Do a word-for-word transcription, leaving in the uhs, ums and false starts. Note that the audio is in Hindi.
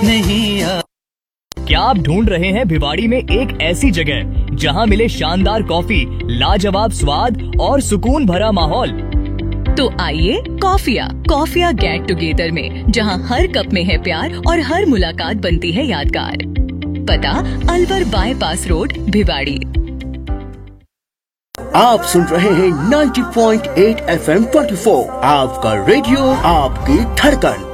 नहीं आ... क्या आप ढूंढ रहे हैं भिवाड़ी में एक ऐसी जगह जहां मिले शानदार कॉफी, लाजवाब स्वाद और सुकून भरा माहौल? तो आइए कॉफिया कॉफिया गेट टुगेदर में, जहां हर कप में है प्यार और हर मुलाकात बनती है यादगार। पता अलवर बाईपास रोड, भिवाड़ी। आप सुन रहे हैं नब्बे पॉइंट आठ एफ एम चौबीस, आपका रेडियो, आपकी धड़कन।